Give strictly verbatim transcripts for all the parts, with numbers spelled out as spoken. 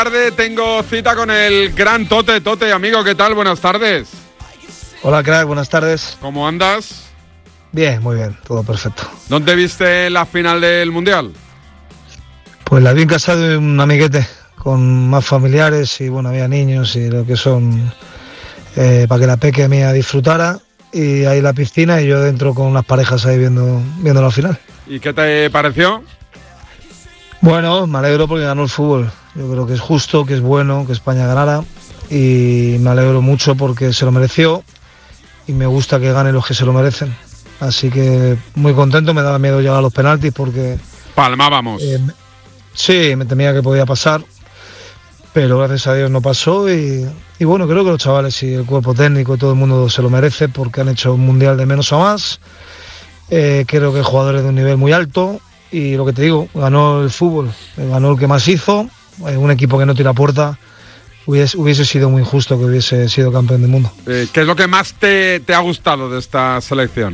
Tarde tengo cita con el gran Tote. Tote, amigo, ¿qué tal? Buenas tardes. Hola, crack, buenas tardes. ¿Cómo andas? Bien, muy bien, todo perfecto. ¿Dónde viste la final del Mundial? Pues la vi en casa de un amiguete, con más familiares y bueno, había niños y lo que son, eh, para que la peque mía disfrutara, y ahí la piscina y yo dentro con unas parejas ahí viendo, viendo la final. ¿Y qué te pareció? Bueno, me alegro porque ganó el fútbol. Yo creo que es justo, que es bueno que España ganara y me alegro mucho porque se lo mereció y me gusta que ganen los que se lo merecen. Así que muy contento, me daba miedo llegar a los penaltis porque... Palmábamos. Eh, sí, me temía que podía pasar, pero gracias a Dios no pasó y, y bueno, creo que los chavales y el cuerpo técnico y todo el mundo se lo merece porque han hecho un mundial de menos a más. Eh, creo que hay jugadores de un nivel muy alto. Y lo que te digo, ganó el fútbol, ganó el que más hizo, un equipo que no tira puerta, hubiese, hubiese sido muy injusto que hubiese sido campeón del mundo. Eh, ¿Qué es lo que más te, te ha gustado de esta selección?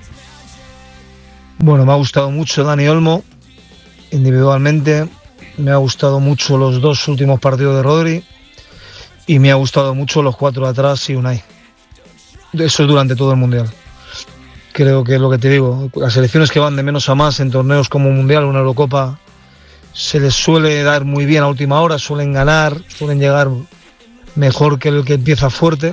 Bueno, me ha gustado mucho Dani Olmo, individualmente, me ha gustado mucho los dos últimos partidos de Rodri y me ha gustado mucho los cuatro de atrás y Unai. Eso es durante todo el Mundial. Creo que es lo que te digo, las selecciones que van de menos a más en torneos como un Mundial o una Eurocopa se les suele dar muy bien a última hora, suelen ganar, suelen llegar mejor que el que empieza fuerte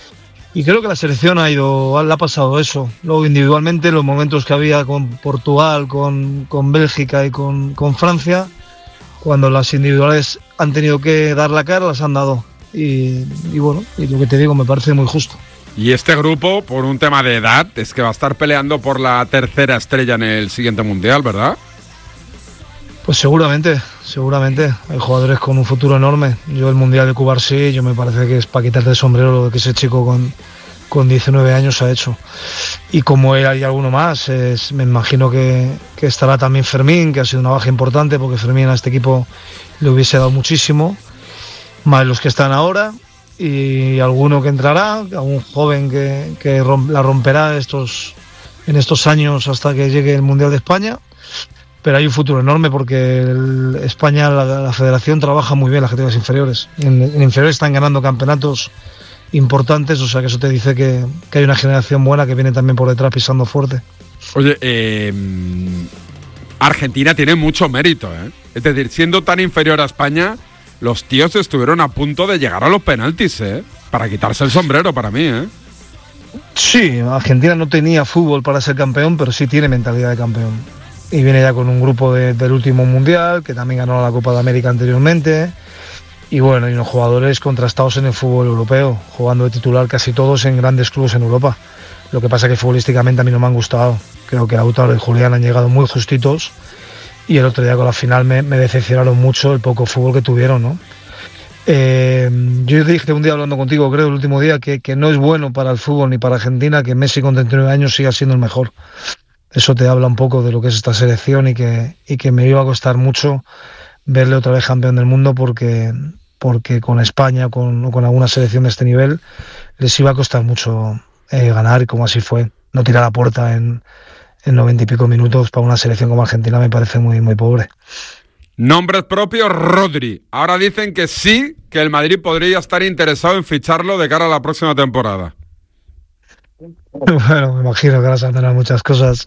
y creo que la selección ha ido, le ha pasado eso. Luego individualmente los momentos que había con Portugal, con, con Bélgica y con, con Francia, cuando las individuales han tenido que dar la cara, las han dado y, y bueno, y lo que te digo me parece muy justo. Y este grupo, por un tema de edad, es que va a estar peleando por la tercera estrella en el siguiente Mundial, ¿verdad? Pues seguramente, seguramente. Hay jugadores con un futuro enorme. Yo el Mundial de Cuba sí, yo me parece que es para quitarte el sombrero lo que ese chico con, con diecinueve años ha hecho. Y como él hay alguno más, es, me imagino que, que estará también Fermín, que ha sido una baja importante, porque Fermín a este equipo le hubiese dado muchísimo, más los que están ahora. Y alguno que entrará, algún joven que, que romp, la romperá estos, en estos años hasta que llegue el Mundial de España, pero hay un futuro enorme porque el, España, la, la federación trabaja muy bien las categorías inferiores, en, en inferiores están ganando campeonatos importantes, o sea que eso te dice que, que hay una generación buena que viene también por detrás pisando fuerte. Oye, eh, Argentina tiene mucho mérito, ¿eh? Es decir, siendo tan inferior a España, los tíos estuvieron a punto de llegar a los penaltis, ¿eh? Para quitarse el sombrero para mí, ¿eh? Sí, Argentina no tenía fútbol para ser campeón, pero sí tiene mentalidad de campeón. Y viene ya con un grupo de, del último Mundial, que también ganó la Copa de América anteriormente. Y bueno, y unos jugadores contrastados en el fútbol europeo, jugando de titular casi todos en grandes clubes en Europa. Lo que pasa es que futbolísticamente a mí no me han gustado. Creo que Lautaro y Julián han llegado muy justitos. Y el otro día con la final me, me decepcionaron mucho el poco fútbol que tuvieron, ¿no? Eh, yo dije un día hablando contigo, creo, el último día, que, que no es bueno para el fútbol ni para Argentina que Messi con treinta y nueve años siga siendo el mejor. Eso te habla un poco de lo que es esta selección y que, y que me iba a costar mucho verle otra vez campeón del mundo porque, porque con España o con, con alguna selección de este nivel les iba a costar mucho eh, ganar, y como así fue. No tirar la puerta en... en noventa y pico minutos para una selección como Argentina me parece muy, muy pobre. Nombres propios, Rodri. Ahora dicen que sí, que el Madrid podría estar interesado en ficharlo de cara a la próxima temporada. Bueno, me imagino que ahora se tendrán muchas cosas.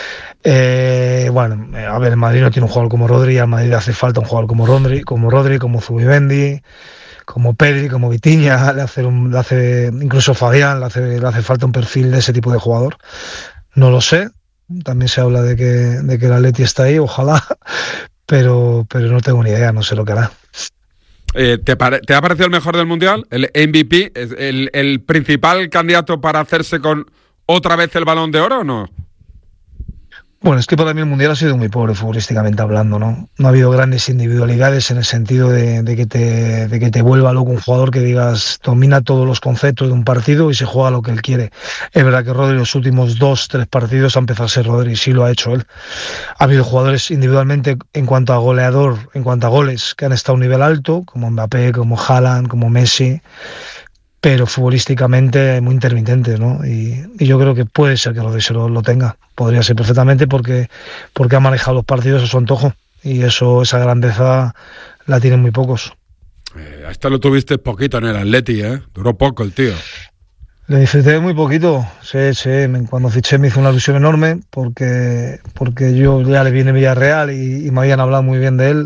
Eh, bueno, a ver, el Madrid no tiene un jugador como Rodri, al Madrid le hace falta un jugador como Rodri, como Rodri, como Zubimendi, como Pedri, como Vitinha, le hace, un, le hace incluso Fabián, le hace, le hace falta un perfil de ese tipo de jugador. No lo sé. También se habla de que, de que el Atleti está ahí, ojalá, pero, pero no tengo ni idea, no sé lo que hará. Eh, ¿te, pare- ¿Te ha parecido el mejor del Mundial? ¿El M V P? ¿El, el principal candidato para hacerse con otra vez el Balón de Oro o no? Bueno, es que para mí el Mundial ha sido muy pobre futbolísticamente hablando, ¿no? No ha habido grandes individualidades en el sentido de, de, que te, de que te vuelva loco un jugador que digas, domina todos los conceptos de un partido y se juega lo que él quiere. Es verdad que Rodri los últimos dos, tres partidos ha empezado a ser Rodri, sí lo ha hecho él. Ha habido jugadores individualmente en cuanto a goleador, en cuanto a goles, que han estado a un nivel alto, como Mbappé, como Haaland, como Messi, pero futbolísticamente muy intermitentes, ¿no? Y, y yo creo que puede ser que Rodri se lo, lo tenga, podría ser perfectamente porque, porque ha manejado los partidos a su antojo y eso, esa grandeza la tienen muy pocos. Eh, a este lo tuviste poquito en el Atleti, ¿eh? Duró poco el tío. Le disfruté muy poquito, sí, sí, cuando fiché me hizo una ilusión enorme porque, porque yo ya le vine a Villarreal y, y me habían hablado muy bien de él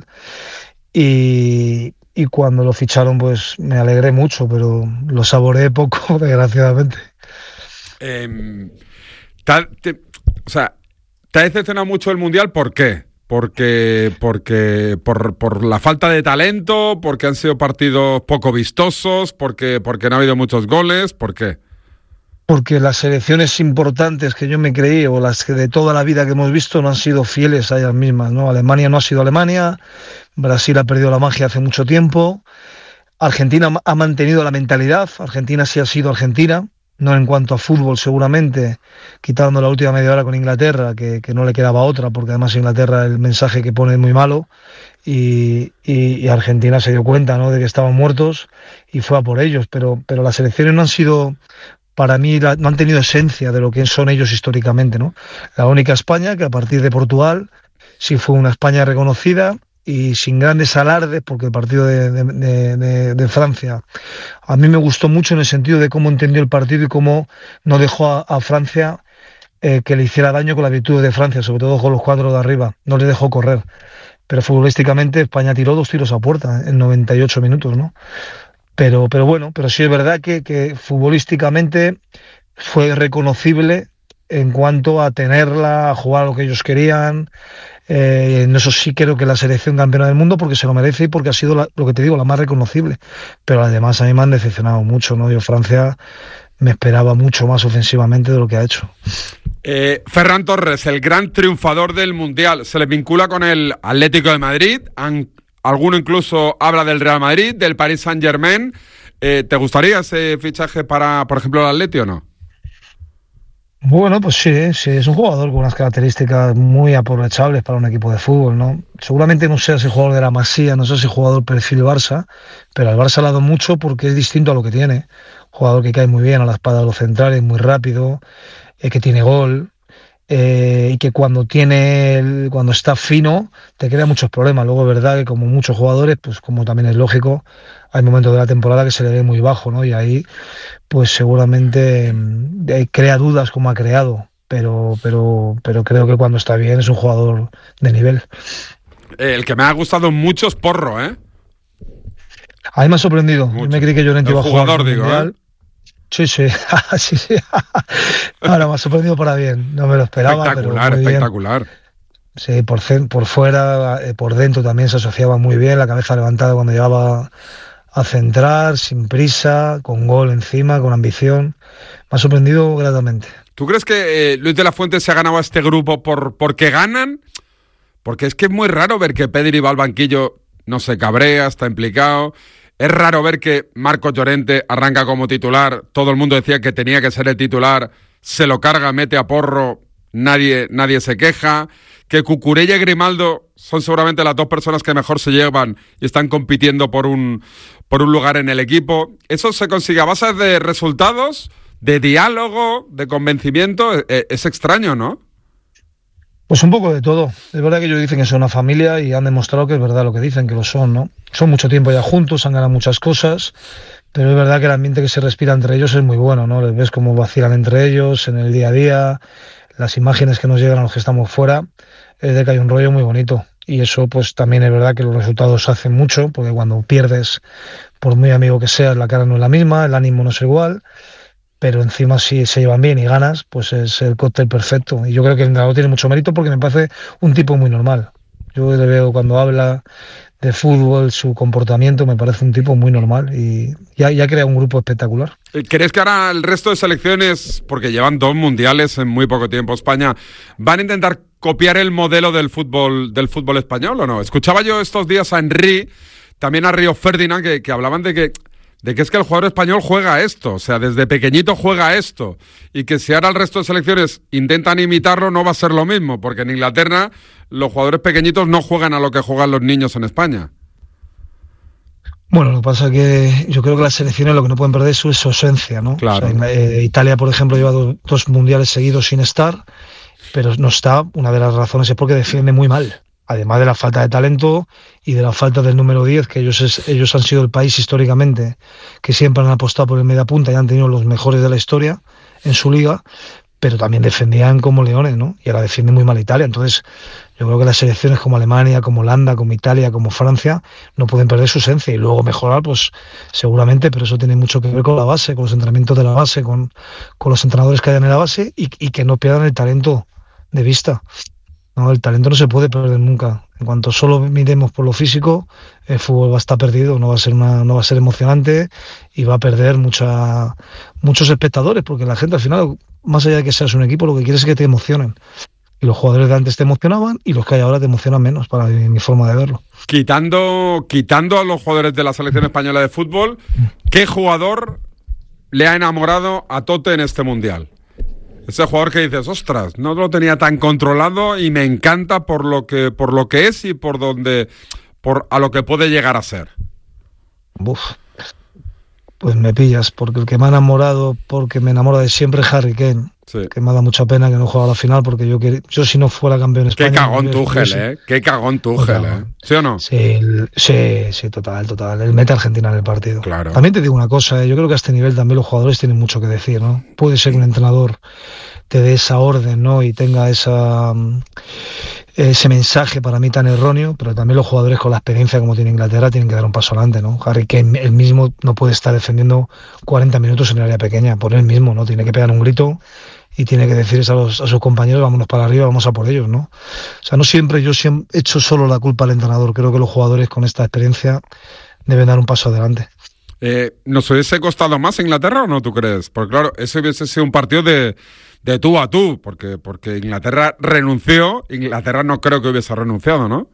y, y cuando lo ficharon pues me alegré mucho, pero lo saboreé poco, desgraciadamente. Eh, te, te, o sea, ¿te ha decepcionado mucho el Mundial? ¿Por qué? Porque, porque por, por la falta de talento, porque han sido partidos poco vistosos, porque, porque no ha habido muchos goles, ¿por qué? Porque las selecciones importantes que yo me creí o las que de toda la vida que hemos visto no han sido fieles a ellas mismas, ¿no? Alemania no ha sido Alemania, Brasil ha perdido la magia hace mucho tiempo, Argentina ha mantenido la mentalidad, Argentina sí ha sido Argentina, no en cuanto a fútbol seguramente, quitando la última media hora con Inglaterra, que, que no le quedaba otra, porque además Inglaterra el mensaje que pone es muy malo, y, y, y Argentina se dio cuenta, ¿no?, de que estaban muertos y fue a por ellos, pero, pero las selecciones no han sido... Para mí la, no han tenido esencia de lo que son ellos históricamente, ¿no? La única España que a partir de Portugal sí fue una España reconocida y sin grandes alardes, porque el partido de, de, de, de, de Francia a mí me gustó mucho en el sentido de cómo entendió el partido y cómo no dejó a, a Francia eh, que le hiciera daño con la virtud de Francia, sobre todo con los cuadros de arriba, no le dejó correr. Pero futbolísticamente España tiró dos tiros a puerta en noventa y ocho minutos, ¿no? Pero, pero bueno, pero sí es verdad que, que futbolísticamente fue reconocible en cuanto a tenerla, a jugar lo que ellos querían. Eh, en eso sí creo que la selección campeona del mundo, porque se lo merece y porque ha sido, la, lo que te digo, la más reconocible. Pero además a mí me han decepcionado mucho, ¿no? Yo Francia me esperaba mucho más ofensivamente de lo que ha hecho. Eh, Ferran Torres, el gran triunfador del Mundial, se le vincula con el Atlético de Madrid. Han Alguno incluso habla del Real Madrid, del Paris Saint-Germain. Eh, ¿Te gustaría ese fichaje para, por ejemplo, el Atleti o no? Bueno, pues sí, sí, es un jugador con unas características muy aprovechables para un equipo de fútbol, ¿no? Seguramente no sea ese jugador de la Masía, no sea ese jugador perfil Barça, pero al Barça le ha dado mucho porque es distinto a lo que tiene. Jugador que cae muy bien a la espada de los centrales, muy rápido, eh, que tiene gol... Eh, y que cuando tiene el, cuando está fino te crea muchos problemas. Luego es verdad que como muchos jugadores, pues como también es lógico, hay momentos de la temporada que se le ve muy bajo, ¿no? Y ahí pues seguramente eh, crea dudas como ha creado, pero, pero, pero creo que cuando está bien es un jugador de nivel. El que me ha gustado mucho es Porro, ¿eh? A mí me ha sorprendido. Yo me creí que Llorente iba a jugar jugador, digo, ¿eh? Sí, sí, sí, sí. Ahora me ha sorprendido para bien, no me lo esperaba. Espectacular, pero muy espectacular. Bien. Sí, por, por fuera, por dentro también se asociaba muy bien, la cabeza levantada cuando llegaba a centrar, sin prisa, con gol encima, con ambición. Me ha sorprendido gratamente. ¿Tú crees que eh, Luis de la Fuente se ha ganado a este grupo por porque ganan? Porque es que es muy raro ver que Pedri va al banquillo, no se cabrea, está implicado. Es raro ver que Marcos Llorente arranca como titular, todo el mundo decía que tenía que ser el titular, se lo carga, mete a Porro, nadie, nadie se queja, que Cucurella y Grimaldo son seguramente las dos personas que mejor se llevan y están compitiendo por un, por un lugar en el equipo. Eso se consigue a base de resultados, de diálogo, de convencimiento. Es, es extraño, ¿no? Pues un poco de todo. Es verdad que ellos dicen que son una familia y han demostrado que es verdad lo que dicen, que lo son, ¿no? Son mucho tiempo ya juntos, han ganado muchas cosas, pero es verdad que el ambiente que se respira entre ellos es muy bueno, ¿no? Les ves cómo vacilan entre ellos en el día a día, las imágenes que nos llegan a los que estamos fuera, es de que hay un rollo muy bonito. Y eso pues también es verdad que los resultados hacen mucho, porque cuando pierdes, por muy amigo que seas, la cara no es la misma, el ánimo no es igual, pero encima si se llevan bien y ganas, pues es el cóctel perfecto. Y yo creo que el entrenador tiene mucho mérito porque me parece un tipo muy normal. Yo le veo cuando habla de fútbol, su comportamiento, me parece un tipo muy normal y ya, ya crea un grupo espectacular. ¿Crees que ahora el resto de selecciones, porque llevan dos mundiales en muy poco tiempo España, van a intentar copiar el modelo del fútbol del fútbol español o no? Escuchaba yo estos días a Henry, también a Río Ferdinand, que, que hablaban de que de que es que el jugador español juega esto, o sea, desde pequeñito juega esto, y que si ahora el resto de selecciones intentan imitarlo no va a ser lo mismo, porque en Inglaterra los jugadores pequeñitos no juegan a lo que juegan los niños en España. Bueno, lo que pasa es que yo creo que las selecciones lo que no pueden perder es su, su esencia, ¿no? Claro. O sea, eh, Italia, por ejemplo, lleva dos, dos mundiales seguidos sin estar, pero no está. Una de las razones es porque defiende muy mal. además de la falta de talento y de la falta del número diez, que ellos, es, ellos han sido el país históricamente que siempre han apostado por el mediapunta y han tenido los mejores de la historia en su liga, pero también defendían como leones, ¿no? Y ahora defiende muy mal Italia. Entonces, yo creo que las selecciones como Alemania, como Holanda, como Italia, como Francia, no pueden perder su esencia y luego mejorar, pues seguramente, pero eso tiene mucho que ver con la base, con los entrenamientos de la base, con, con los entrenadores que hayan en la base y, y que no pierdan el talento de vista. No, el talento no se puede perder nunca. En cuanto solo miremos por lo físico, el fútbol va a estar perdido, no va a ser una, no va a ser emocionante y va a perder mucha, muchos espectadores, porque la gente al final, más allá de que seas un equipo, lo que quiere es que te emocionen. Y los jugadores de antes te emocionaban y los que hay ahora te emocionan menos, para mi, mi forma de verlo. Quitando, quitando a los jugadores de la selección española de fútbol, ¿qué jugador le ha enamorado a Tote en este Mundial? Ese jugador que dices, ostras, no lo tenía tan controlado y me encanta por lo que, por lo que es y por donde, por a lo que puede llegar a ser. Uf, pues me pillas, porque el que me ha enamorado, porque me enamora de siempre es Harry Kane. Sí. Que me da mucha pena que no juegue a la final, porque yo quería, yo si no fuera campeón España... Qué cagón Tuchel, ¿eh? Qué cagón Tuchel, ¿eh? ¿Sí o no? Sí, sí, sí, total, total. Él mete a Argentina en el partido. Claro. También te digo una cosa, ¿eh? Yo creo que a este nivel también los jugadores tienen mucho que decir, ¿no? Puede ser que un entrenador te dé esa orden, ¿no? Y tenga esa ese mensaje para mí tan erróneo, pero también los jugadores con la experiencia como tiene Inglaterra tienen que dar un paso adelante, ¿no? Harry Kane él mismo no puede estar defendiendo cuarenta minutos en el área pequeña, por él mismo, ¿no? Tiene que pegar un grito y tiene que decirles a, los, a sus compañeros, vámonos para arriba, vamos a por ellos, ¿no? O sea, no siempre yo siempre he hecho solo la culpa al entrenador. Creo que los jugadores con esta experiencia deben dar un paso adelante. Eh, ¿Nos hubiese costado más Inglaterra o no, tú crees? Porque claro, ese hubiese sido un partido de, de tú a tú, porque, porque Inglaterra renunció, Inglaterra no creo que hubiese renunciado, ¿no?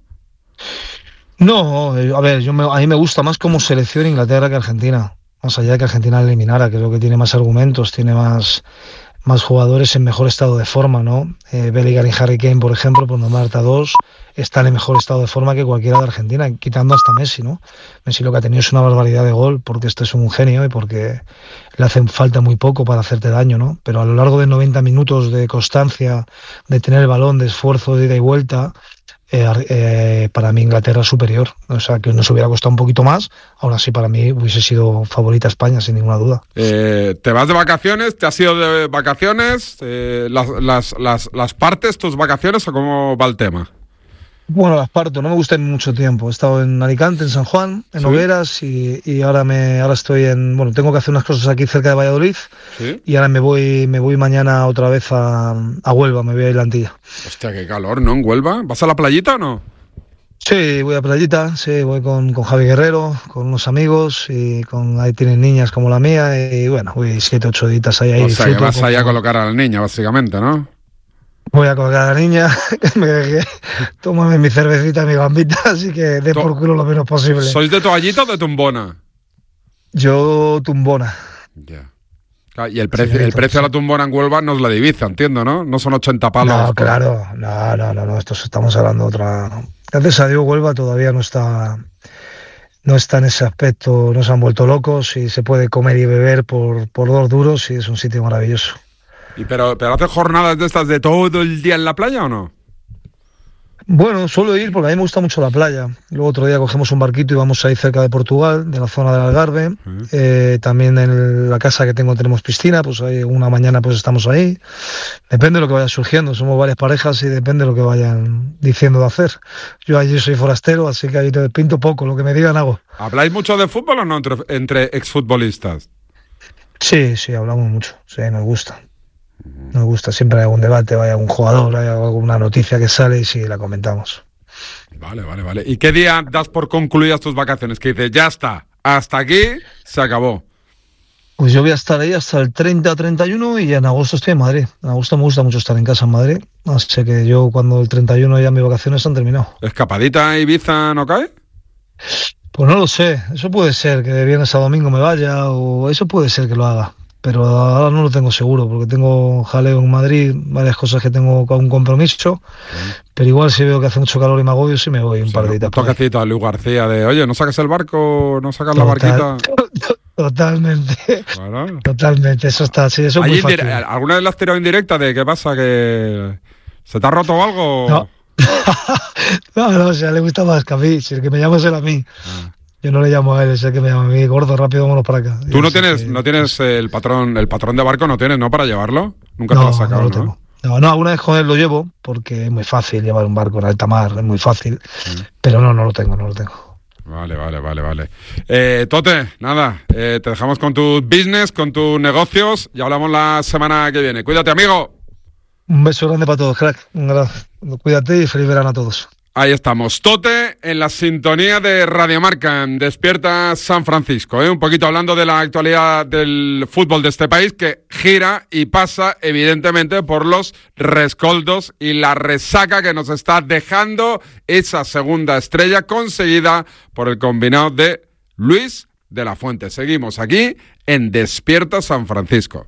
No, a ver, yo me, a mí me gusta más como selección Inglaterra que Argentina. Más allá de que Argentina la eliminara, creo que tiene más argumentos, tiene más... más jugadores en mejor estado de forma, ¿no? Eh, Bellingham y Harry Kane, por ejemplo, por nombrarte a dos, están en mejor estado de forma que cualquiera de Argentina, quitando hasta Messi, ¿no? Messi lo que ha tenido es una barbaridad de gol, porque este es un genio y porque le hace falta muy poco para hacerte daño, ¿no? Pero a lo largo de noventa minutos de constancia, de tener el balón, de esfuerzo, de ida y vuelta, Eh, eh, para mí Inglaterra es superior, o sea que nos hubiera costado un poquito más, aún así para mí hubiese sido favorita España sin ninguna duda. Eh, ¿Te vas de vacaciones? ¿Te has ido de vacaciones? Eh, las, las, las, ¿Las partes tus vacaciones o cómo va el tema? Bueno, las parto, no me gusta en mucho tiempo. He estado en Alicante, en San Juan, en ¿Sí? Nogueras y, y ahora me ahora estoy en... Bueno, tengo que hacer unas cosas aquí cerca de Valladolid. ¿Sí? Y ahora me voy me voy mañana otra vez a, a Huelva, me voy a ir a Antilla. Hostia, qué calor, ¿no? ¿En Huelva? ¿Vas a la playita o no? Sí, voy a playita, sí, voy con, con Javi Guerrero, con unos amigos y con ahí tienen niñas como la mía y bueno, voy siete, ocho días ahí. ahí o sea, que vas como... ahí a colocar a la niña, básicamente, ¿no? Voy a colgar a la niña, que me deje, tómame mi cervecita, mi gambita, así que dé por culo lo menos posible. ¿Sois de toallita o de tumbona? Yo tumbona. Ya. Yeah. Y el precio, sí, el precio de la tumbona en Huelva no es la de Ibiza, entiendo, ¿no? No son ochenta palos. No, claro, no, no, no, no, esto estamos hablando de otra... Gracias a Dios Huelva todavía no está... No está en ese aspecto, no se han vuelto locos y se puede comer y beber por, por dos duros y es un sitio maravilloso. ¿Y pero, pero haces jornadas de estas de todo el día en la playa o no? Bueno, suelo ir porque a mí me gusta mucho la playa. Luego otro día cogemos un barquito y vamos ahí cerca de Portugal, de la zona del Algarve. Uh-huh. Eh, también en la casa que tengo tenemos piscina, pues ahí una mañana pues estamos ahí. Depende de lo que vaya surgiendo. Somos varias parejas y depende de lo que vayan diciendo de hacer. Yo allí soy forastero, así que ahí te pinto poco. Lo que me digan hago. ¿Habláis mucho de fútbol o no entre, entre exfutbolistas? Sí, sí, hablamos mucho. Sí, nos gusta. Nos gusta, siempre hay algún debate, hay algún jugador, hay alguna noticia que sale y sí, la comentamos. Vale, vale, vale. ¿Y qué día das por concluidas tus vacaciones? Que dices, ya está, hasta aquí, se acabó. Pues yo voy a estar ahí hasta el treinta, treinta y uno y en agosto estoy en Madrid. En agosto me gusta mucho estar en casa en Madrid, así que yo cuando el treinta y uno ya mis vacaciones han terminado. ¿Escapadita a Ibiza no cae? Pues no lo sé, eso puede ser que de viernes a domingo me vaya o eso puede ser que lo haga. Pero ahora no lo tengo seguro, porque tengo jaleo en Madrid, varias cosas que tengo con un compromiso, sí. Pero igual si veo que hace mucho calor y me agobio, sí me voy un sí, par de días. Un toquecito a Luis García de, oye, ¿no saques el barco, no sacas la barquita? Totalmente, claro. Totalmente, eso está, sí, eso es muy fácil. Indire- ¿Alguna vez la has tirado en directa de qué pasa, que se te ha roto algo? No. No, no, o sea, le gusta más que a mí. Si el que me llama es él a mí. Ah. Yo no le llamo a él, es el que me llama a mí. Gordo, rápido, vámonos para acá. Tú no tienes, que... no tienes el patrón, el patrón de barco, no tienes, ¿no? Para llevarlo. Nunca no, te lo has sacado, no lo ¿no? tengo. No, no, alguna vez con él lo llevo, porque es muy fácil llevar un barco en alta mar, es muy fácil. Mm. Pero no, no lo tengo, no lo tengo. Vale, vale, vale, vale. Eh, Tote, nada, eh, te dejamos con tus business, con tus negocios y hablamos la semana que viene. Cuídate, amigo. Un beso grande para todos, crack. Un abrazo. Cuídate y feliz verano a todos. Ahí estamos, Tote en la sintonía de Radio Marca, Despierta San Francisco, ¿eh? Un poquito hablando de la actualidad del fútbol de este país que gira y pasa evidentemente por los rescoldos y la resaca que nos está dejando esa segunda estrella conseguida por el combinado de Luis de la Fuente. Seguimos aquí en Despierta San Francisco.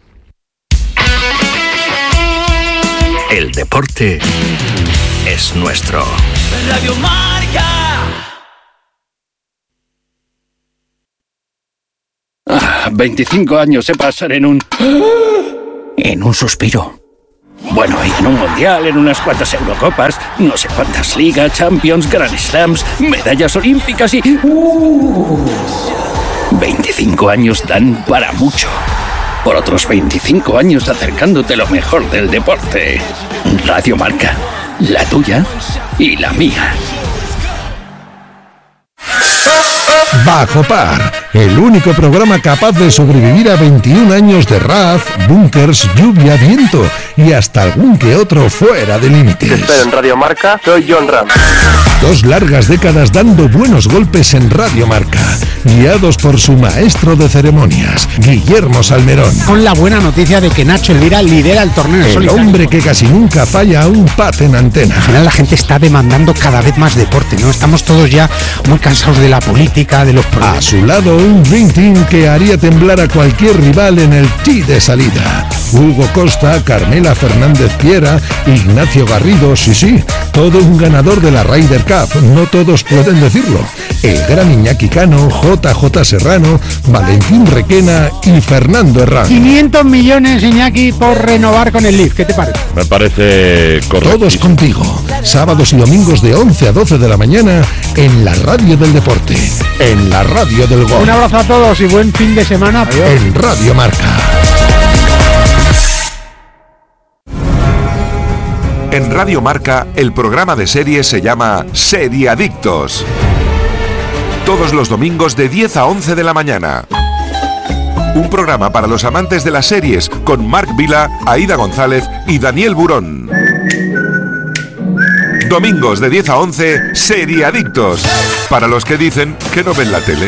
El deporte es nuestro. Radio Marca. Ah, veinticinco años se pasan en un... en un suspiro. Bueno, y en un mundial, en unas cuantas Eurocopas, no sé cuántas ligas, Champions, Grand Slams, medallas olímpicas y... Uh, veinticinco años dan para mucho. Por otros veinticinco años acercándote lo mejor del deporte. Radio Marca, la tuya y la mía. Bajo Par, el único programa capaz de sobrevivir a veintiún años de R A F, búnkers, lluvia, viento y hasta algún que otro fuera de límites. Te espero en Radio Marca, soy John Ram. Dos largas décadas dando buenos golpes en Radio Marca, guiados por su maestro de ceremonias, Guillermo Salmerón. Con la buena noticia de que Nacho Elvira lidera el torneo en El solitario. hombre que casi nunca falla a un pat en antena. Al final la gente está demandando cada vez más deporte, ¿no? Estamos todos ya muy cansados de la política, de los problemas. A su lado, un Dream Team que haría temblar a cualquier rival en el tee de salida. Hugo Costa, Carmela Fernández Piera, Ignacio Garrido, sí, sí, todo un ganador de la Ryder Cup, no todos pueden decirlo. El gran Iñaki Cano, J J Serrano, Valentín Requena y Fernando Herrán. quinientos millones, Iñaki, por renovar con el Leaf, ¿qué te parece? Me parece correcto. Todos contigo, sábados y domingos de once a doce de la mañana en la radio del deporte, en la radio del gol. Un abrazo a todos y buen fin de semana. Adiós. En Radio Marca. En Radio Marca, el programa de series se llama Seriadictos. Todos los domingos de diez a once de la mañana. Un programa para los amantes de las series con Marc Vila, Aida González y Daniel Burón. Domingos de diez a once, Seriadictos. Para los que dicen que no ven la tele.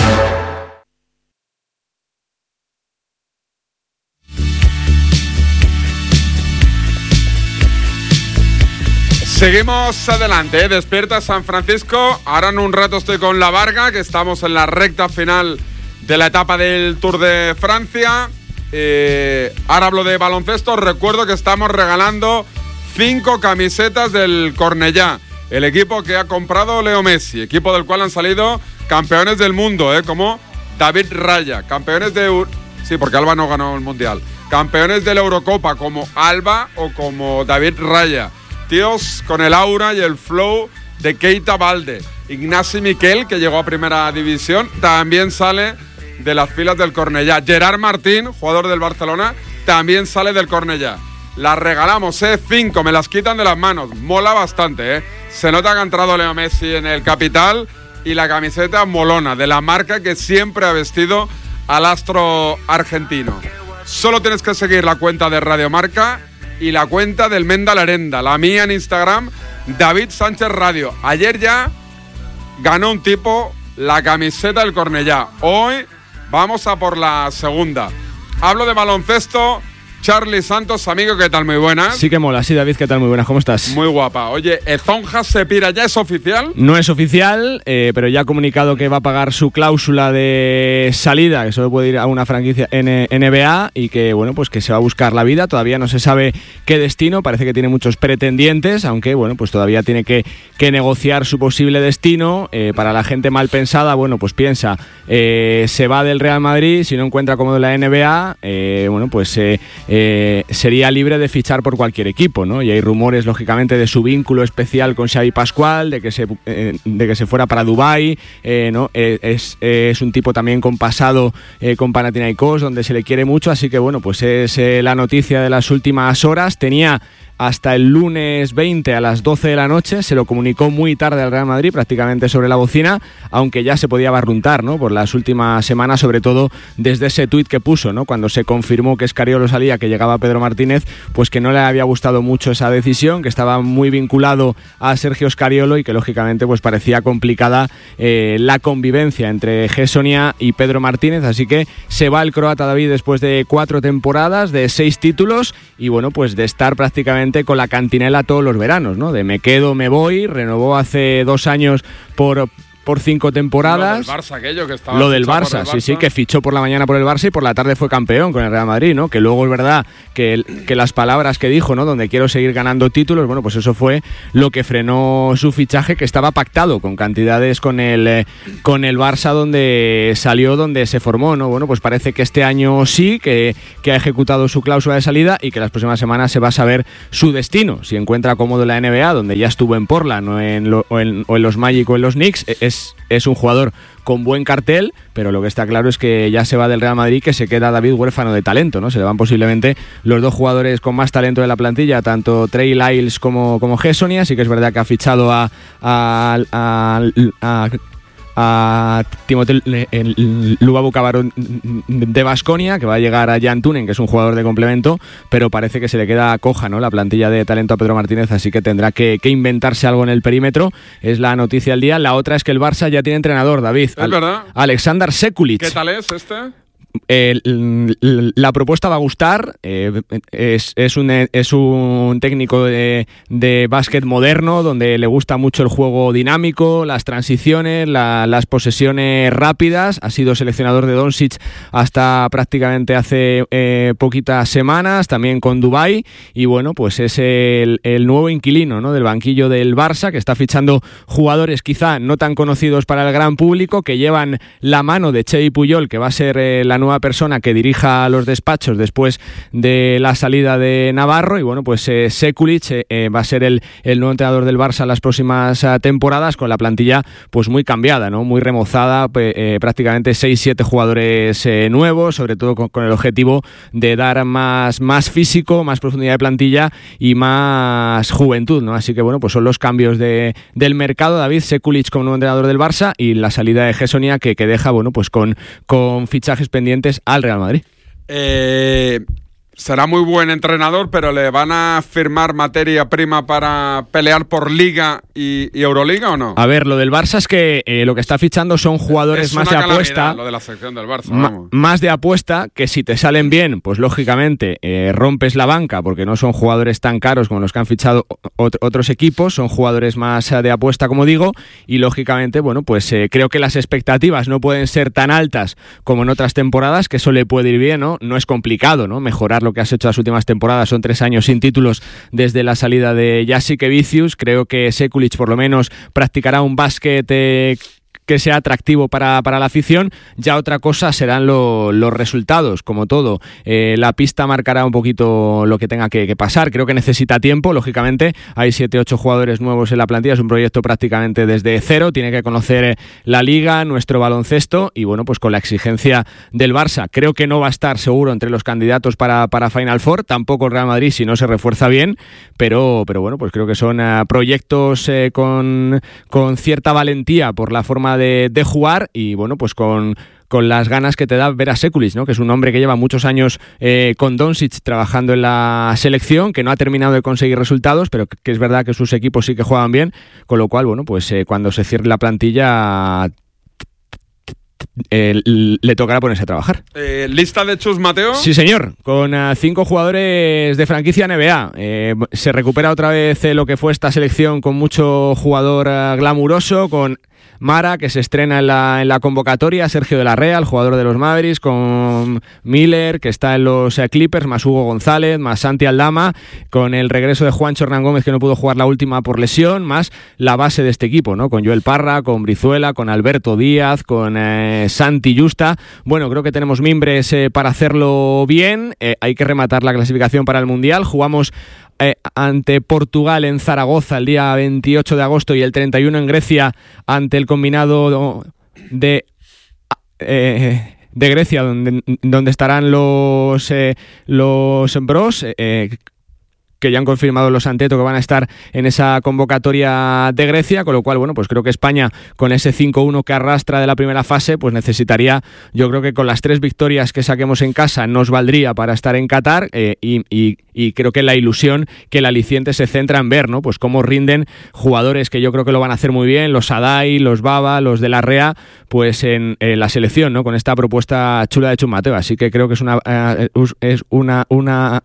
Seguimos adelante, ¿eh? Despierta San Francisco. Ahora en un rato estoy con La Varga, que estamos en la recta final de la etapa del Tour de Francia. Eh, ahora hablo de baloncesto. Recuerdo que estamos regalando cinco camisetas del Cornellá, el equipo que ha comprado Leo Messi, equipo del cual han salido campeones del mundo, ¿eh? Como David Raya, campeones de... Sí, porque Alba no ganó el Mundial. Campeones de la Eurocopa como Alba o como David Raya. Tíos con el aura y el flow de Keita Balde. Ignasi Miquel, que llegó a Primera División, también sale de las filas del Cornellá. Gerard Martín, jugador del Barcelona, también sale del Cornellá. Las regalamos, ¿eh? Cinco, me las quitan de las manos. Mola bastante, ¿eh? Se nota que ha entrado Leo Messi en el capital y la camiseta molona, de la marca que siempre ha vestido al astro argentino. Solo tienes que seguir la cuenta de Radio Marca y la cuenta del Menda Larenda, la mía en Instagram, David Sánchez Radio. Ayer ya ganó un tipo la camiseta del Cornellá. Hoy vamos a por la segunda. Hablo de baloncesto. Charly Santos, amigo, ¿qué tal? Muy buenas. Sí que mola, sí, David, ¿qué tal? Muy buenas, ¿cómo estás? Muy guapa. Oye, ¿Ezonja se pira ya? ¿Es oficial? No es oficial, eh, pero ya ha comunicado que va a pagar su cláusula de salida, que solo puede ir a una franquicia N B A y que, bueno, pues que se va a buscar la vida. Todavía no se sabe qué destino, parece que tiene muchos pretendientes, aunque, bueno, pues todavía tiene que, que negociar su posible destino. Eh, para la gente mal pensada, bueno, pues piensa, eh, se va del Real Madrid, si no encuentra cómodo la N B A, eh, bueno, pues... Eh, eh, sería libre de fichar por cualquier equipo, ¿no? Y hay rumores, lógicamente, de su vínculo especial con Xavi Pascual, de que se, eh, de que se fuera para Dubái, eh, ¿no? Eh, es, eh, es un tipo también con pasado eh, con Panathinaikos, donde se le quiere mucho, así que bueno, pues es eh, la noticia de las últimas horas. Tenía hasta el lunes veinte a las doce de la noche, se lo comunicó muy tarde al Real Madrid, prácticamente sobre la bocina, aunque ya se podía barruntar, ¿no? Por las últimas semanas, sobre todo desde ese tuit que puso, ¿no? Cuando se confirmó que Scariolo salía, que llegaba Pedro Martínez, pues que no le había gustado mucho esa decisión, que estaba muy vinculado a Sergio Scariolo y que lógicamente pues parecía complicada eh, la convivencia entre Gessonia y Pedro Martínez, así que se va el croata David después de cuatro temporadas, de seis títulos y bueno, pues de estar prácticamente con la cantinela todos los veranos, ¿no? De me quedo, me voy, renovó hace dos años por... por cinco temporadas. Lo del Barça, aquello que estaba. Lo del Barça, sí, sí, que fichó por la mañana por el Barça y por la tarde fue campeón con el Real Madrid, ¿no? Que luego es verdad que, el, que las palabras que dijo, ¿no? Donde quiero seguir ganando títulos, bueno, pues eso fue lo que frenó su fichaje, que estaba pactado con cantidades con el, eh, con el Barça, donde salió, donde se formó, ¿no? Bueno, pues parece que este año sí, que, que ha ejecutado su cláusula de salida y que las próximas semanas se va a saber su destino. Si encuentra cómodo en la N B A, donde ya estuvo en Portland o en, lo, o en, o en los Magic o en los Knicks, es Es un jugador con buen cartel, pero lo que está claro es que ya se va del Real Madrid, que se queda David huérfano de talento, ¿no? Se le van posiblemente los dos jugadores con más talento de la plantilla, tanto Trey Lyles como, como Gessonia. Sí que es verdad que ha fichado a, a, a, a a Timothée Lubabu Cabarón de Baskonia, que va a llegar a Jan Tunen, que es un jugador de complemento, pero parece que se le queda coja, ¿no? La plantilla de talento a Pedro Martínez, así que tendrá que, que inventarse algo en el perímetro. Es la noticia del día. La otra es que el Barça ya tiene entrenador, David. Es Al- verdad. Alexander Sekulic. ¿Qué tal es este? Eh, la propuesta va a gustar. eh, es, es, un, es un técnico de, de básquet moderno, donde le gusta mucho el juego dinámico, las transiciones, la, las posesiones rápidas. Ha sido seleccionador de Doncic hasta prácticamente hace eh, poquitas semanas, también con Dubái, y bueno, pues es el, el nuevo inquilino, ¿no? Del banquillo del Barça, que está fichando jugadores quizá no tan conocidos para el gran público, que llevan la mano de Xavi Puyol, que va a ser eh, la nueva persona que dirija los despachos después de la salida de Navarro. Y bueno, pues eh, Sekulic eh, eh, va a ser el, el nuevo entrenador del Barça las próximas eh, temporadas, con la plantilla pues muy cambiada, ¿no? Muy remozada, eh, prácticamente seis siete jugadores eh, nuevos, sobre todo con, con el objetivo de dar más, más físico, más profundidad de plantilla y más juventud, ¿no? Así que bueno, pues son los cambios de, del mercado. David, Sekulic como nuevo entrenador del Barça y la salida de Gessonia, que, que deja, bueno, pues con, con fichajes pendientes al Real Madrid. Eh, será muy buen entrenador, pero ¿le van a firmar materia prima para pelear por Liga y, y Euroliga o no? A ver, lo del Barça es que eh, lo que está fichando son jugadores es más una de apuesta. Lo de la sección del Barça, ma- vamos. Más de apuesta, que si te salen bien, pues lógicamente eh, rompes la banca, porque no son jugadores tan caros como los que han fichado ot- otros equipos, son jugadores más eh, de apuesta, como digo, y lógicamente, bueno, pues eh, creo que las expectativas no pueden ser tan altas como en otras temporadas, que eso le puede ir bien, ¿no? No es complicado, ¿no? Mejorar lo que has hecho las últimas temporadas, son tres años sin títulos desde la salida de Jasik Evicius. Creo que Sekulic por lo menos practicará un básquet eh, que sea atractivo para, para la afición. Ya otra cosa serán lo, los resultados, como todo. Eh, la pista marcará un poquito lo que tenga que, que pasar. Creo que necesita tiempo, lógicamente. Hay siete ocho jugadores nuevos en la plantilla. Es un proyecto prácticamente desde cero. Tiene que conocer la Liga, nuestro baloncesto y, bueno, pues con la exigencia del Barça. Creo que no va a estar seguro entre los candidatos para, para Final Four. Tampoco el Real Madrid si no se refuerza bien. Pero, pero bueno, pues creo que son uh, proyectos eh, con, con cierta valentía por la forma de De, de jugar y bueno, pues con, con las ganas que te da ver a Sekulic, ¿no? Que es un hombre que lleva muchos años eh, con Doncic trabajando en la selección, que no ha terminado de conseguir resultados, pero que, que es verdad que sus equipos sí que juegan bien, con lo cual, bueno, pues eh, cuando se cierre la plantilla Eh, le tocará ponerse a trabajar. Eh, ¿Lista de Chus Mateo? Sí, señor, con uh, cinco jugadores de franquicia N B A. Eh, se recupera otra vez eh, lo que fue esta selección con mucho jugador uh, glamuroso, con Mara, que se estrena en la, en la convocatoria, Sergio de la Rea, el jugador de los Mavericks, con Miller, que está en los eh, Clippers, más Hugo González, más Santi Aldama, con el regreso de Juancho Hernán Gómez, que no pudo jugar la última por lesión, más la base de este equipo, ¿no? Con Joel Parra, con Brizuela, con Alberto Díaz, con eh, Santi Justa. Bueno, creo que tenemos mimbres eh, para hacerlo bien. Eh, hay que rematar la clasificación para el Mundial. Jugamos Eh, ante Portugal en Zaragoza el día veintiocho de agosto y el treinta y uno en Grecia ante el combinado de eh, de Grecia, donde, donde estarán los eh, los Bros, eh, que ya han confirmado los Anteto que van a estar en esa convocatoria de Grecia, con lo cual, bueno, pues creo que España, con ese cinco uno que arrastra de la primera fase, pues necesitaría, yo creo que con las tres victorias que saquemos en casa nos valdría para estar en Qatar, eh, y, y, y creo que la ilusión, que el aliciente se centra en ver, ¿no? Pues cómo rinden jugadores que yo creo que lo van a hacer muy bien, los Adai, los Baba, los de la Rea, pues en, en la selección, ¿no? Con esta propuesta chula de Chus Mateo, así que creo que es una uh, es una una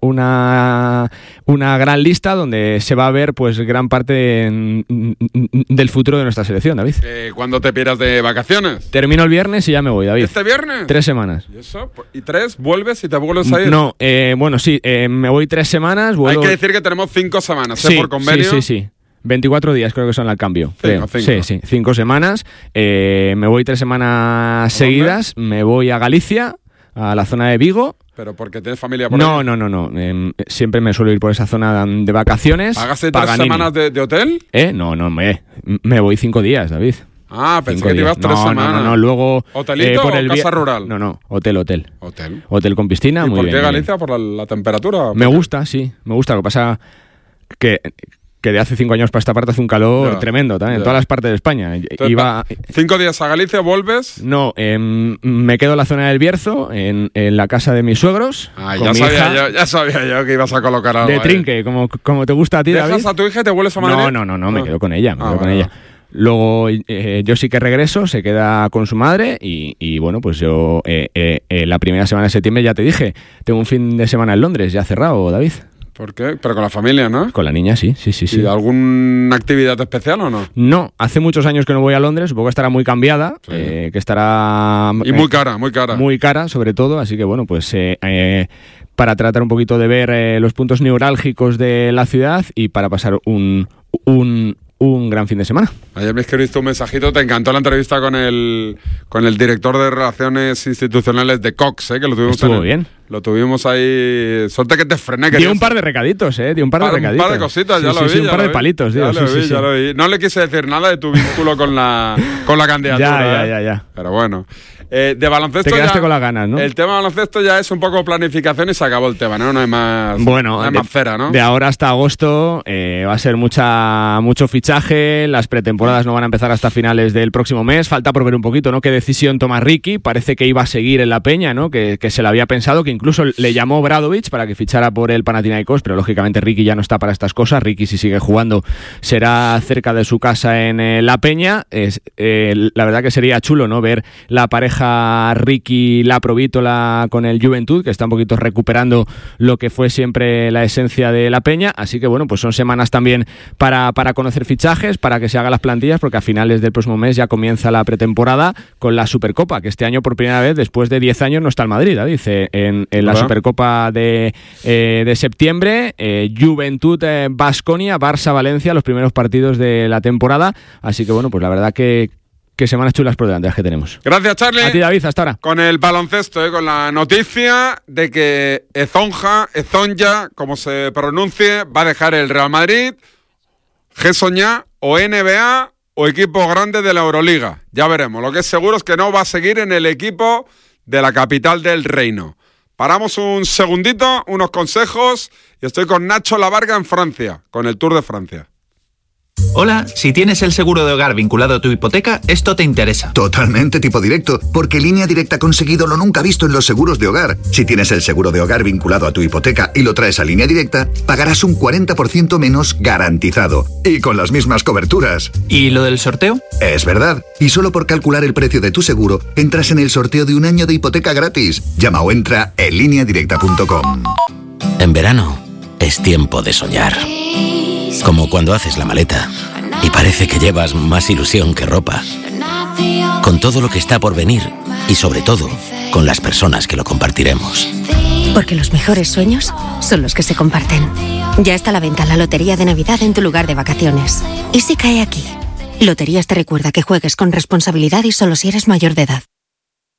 una una Una gran lista donde se va a ver pues gran parte de, del futuro de nuestra selección, David. Eh, ¿Cuándo te pierdas de vacaciones? Termino el viernes y ya me voy, David. ¿Este viernes? Tres semanas. ¿Y eso? ¿Y tres? ¿Vuelves y te vuelves a ir? No, eh, bueno, sí, eh, me voy tres semanas. Vuelvo... Hay que decir que tenemos cinco semanas, ¿eh? Sí, Por convenio. Sí, sí, sí. veinticuatro días creo que son al cambio. Cinco, cinco. Sí, sí, cinco semanas. Eh, me voy tres semanas seguidas. Me voy a Galicia, a la zona de Vigo. ¿Pero porque tienes familia por no, ahí? No, no, no, no. Eh, siempre me suelo ir por esa zona de vacaciones. ¿Hágase tres semanas de, de hotel? ¿Eh? No, no, me, me voy cinco días, David. Ah, pensé cinco que te ibas días. tres no, semanas. No, no, no, luego... ¿Hotelito eh, por o el casa vi- rural? No, no, hotel, hotel. Hotel. Hotel con piscina, ¿Y muy por bien. qué muy Galicia? ¿Por la, la temperatura? Me gusta, sí, me gusta. Lo que pasa que... que de hace cinco años para esta parte hace un calor ya, tremendo también, ya. en todas las partes de España. Entonces, Iba... ¿Cinco días a Galicia, vuelves? No, eh, me quedo en la zona del Bierzo, en, en la casa de mis suegros. Ah, con ya, mi sabía hija, yo, ya sabía yo que ibas a colocar algo de ahí. trinque, como, como te gusta a ti, ¿Dejas David. a tu hija y te vuelves a Madrid? No, no, no, no, me Ah. quedo con ella, me Ah, quedo con vale, ella. Luego eh, yo sí que regreso, se queda con su madre y, y bueno, pues yo eh, eh, eh, la primera semana de septiembre ya te dije, tengo un fin de semana en Londres, ya cerrado, David. ¿Por qué? Pero con la familia, ¿no? Con la niña, sí, sí, sí. sí. ¿Y alguna actividad especial o no? No, hace muchos años que no voy a Londres, supongo que estará muy cambiada, Sí. eh, que estará... Y muy cara, muy cara. Muy cara, sobre todo, así que bueno, pues eh, eh, para tratar un poquito de ver eh, los puntos neurálgicos de la ciudad y para pasar un... un un gran fin de semana. Ayer me escribiste un mensajito, te encantó la entrevista con el con el director de Relaciones Institucionales de Cox, ¿eh? Que lo tuvimos Estuvo en el- bien. Lo tuvimos ahí. Suerte que te frené. Que Dio un par de recaditos, ¿eh? Dio un par de un recaditos. par de cositas, ya Sí, lo sí, vi. sí, un ya par lo de vi. palitos, ya digo, lo sí, vi, sí, ya sí. lo vi. No le quise decir nada de tu vínculo con la con la candidatura. Ya, ¿eh? ya, ya, ya. Pero bueno. Eh, de baloncesto. Te quedaste ya- con las ganas, ¿no? El tema de baloncesto ya es un poco planificación y se acabó el tema, ¿no? No hay más. Bueno, no hay de, más cera, ¿no? de ahora hasta agosto eh, va a ser mucha mucho fichaje, las pretemporadas no van a empezar hasta finales del próximo mes, falta por ver un poquito, ¿no? Qué decisión toma Ricky, parece que iba a seguir en la Peña, ¿no? Que, que se le había pensado, que incluso le llamó Bradovic para que fichara por el Panathinaikos, pero lógicamente Ricky ya no está para estas cosas. Ricky, si sigue jugando, será cerca de su casa en eh, la Peña. Es, eh, la verdad que sería chulo, ¿no? Ver la pareja Ricky La Provítola con el Juventud, que está un poquito recuperando lo que fue siempre la esencia de la Peña. Así que bueno, pues son semanas también para, para conocer fichajes, para que se hagan las plantillas, porque a finales del próximo mes ya comienza la pretemporada con la Supercopa, que este año por primera vez, después de diez años, no está el Madrid, David, eh, en, en la ¿verdad? Supercopa de, eh, de septiembre. eh, Juventud, eh, Baskonia, Barça, Valencia, los primeros partidos de la temporada. Así que bueno, pues la verdad que Qué semanas chulas por delante las que tenemos. Gracias, Charlie. A ti, David, hasta ahora. Con el baloncesto, ¿eh? Con la noticia de que Ezonja, Ezonja, como se pronuncie, va a dejar el Real Madrid, G-Soñá o N B A o equipo grande de la Euroliga. Ya veremos. Lo que es seguro es que no va a seguir en el equipo de la capital del reino. Paramos un segundito, unos consejos, y estoy con Nacho Lavarga en Francia, con el Tour de Francia. Hola, si tienes el seguro de hogar vinculado a tu hipoteca, esto te interesa. Totalmente tipo directo, porque Línea Directa ha conseguido lo nunca visto en los seguros de hogar. Si tienes el seguro de hogar vinculado a tu hipoteca y lo traes a Línea Directa, pagarás un cuarenta por ciento menos garantizado. Y con las mismas coberturas. ¿Y lo del sorteo? Es verdad. Y solo por calcular el precio de tu seguro, entras en el sorteo de un año de hipoteca gratis. Llama o entra en línea directa punto com. En verano es tiempo de soñar. Como cuando haces la maleta. Y parece que llevas más ilusión que ropa. Con todo lo que está por venir y sobre todo con las personas que lo compartiremos. Porque los mejores sueños son los que se comparten. Ya está a la venta la Lotería de Navidad en tu lugar de vacaciones. ¿Y si cae aquí? Loterías te recuerda que juegues con responsabilidad y solo si eres mayor de edad.